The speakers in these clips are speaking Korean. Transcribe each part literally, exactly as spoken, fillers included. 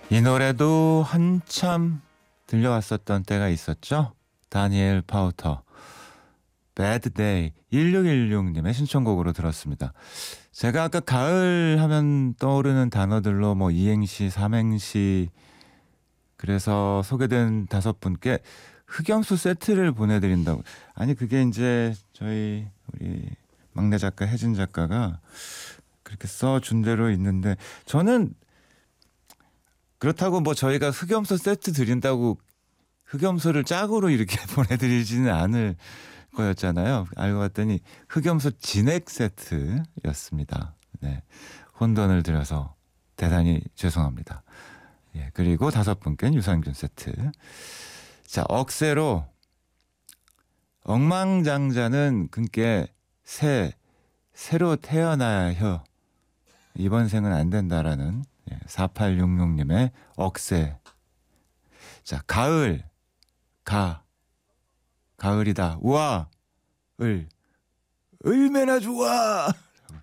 이 노래도 한참 들려왔었던 때가 있었죠. 다니엘 파우터 Bad Day 일육일육님의 신청곡으로 들었습니다. 제가 아까 가을 하면 떠오르는 단어들로 뭐 이행시, 삼행시 그래서 소개된 다섯 분께 흑염수 세트를 보내드린다고. 아니 그게 이제 저희 우리 막내 작가 혜진 작가가 그렇게 써준 대로 있는데 저는 그렇다고 뭐 저희가 흑염소 세트 드린다고 흑염소를 짝으로 이렇게 보내드리지는 않을 거였잖아요. 알고 봤더니 흑염소 진액 세트였습니다. 네, 혼돈을 드려서 대단히 죄송합니다. 예, 그리고 다섯 분께 유산균 세트. 자, 억세로 억망장자는 그께 새 새로 태어나야 이번 생은 안 된다라는 사팔육육님의 억세. 자, 가을 가 가을이다. 우와 을 얼마나 좋아.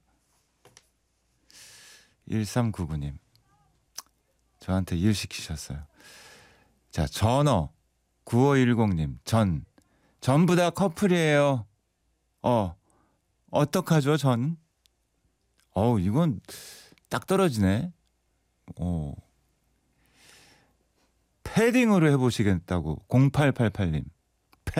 일삼구구님 저한테 일 시키셨어요. 자, 전어 구오일공님 전 전부 다 커플이에요. 어 어떡하죠 전? 어우 이건 딱 떨어지네. 어 패딩으로 해보시겠다고 공팔팔팔님